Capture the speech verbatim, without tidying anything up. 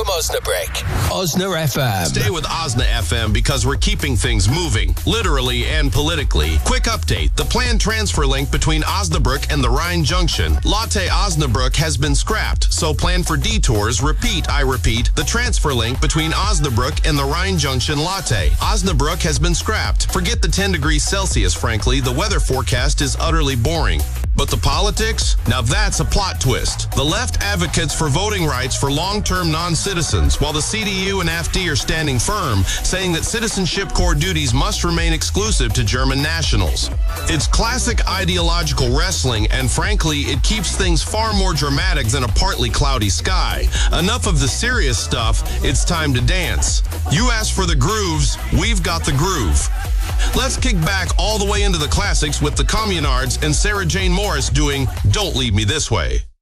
Osnabrück. Osna F M. Stay with Osna F M because we're keeping things moving, literally and politically. Quick update. The planned transfer link between Osnabrück and the Rhine Junction, Lotte Osnabrück, has been scrapped, so plan for detours. Repeat, I repeat, the transfer link between Osnabrück and the Rhine Junction, Lotte Osnabrück, has been scrapped. Forget the ten degrees Celsius, frankly. The weather forecast is utterly boring. But the politics? Now that's a plot twist. The left advocates for voting rights for long-term non-citizens, while the C D U and A F D are standing firm, saying that citizenship core duties must remain exclusive to German nationals. It's classic ideological wrestling, and frankly, it keeps things far more dramatic than a partly cloudy sky. Enough of the serious stuff, it's time to dance. You asked for the grooves, we've got the groove. Let's kick back all the way into the classics with the Communards and Sarah Jane Morris doing Don't Leave Me This Way.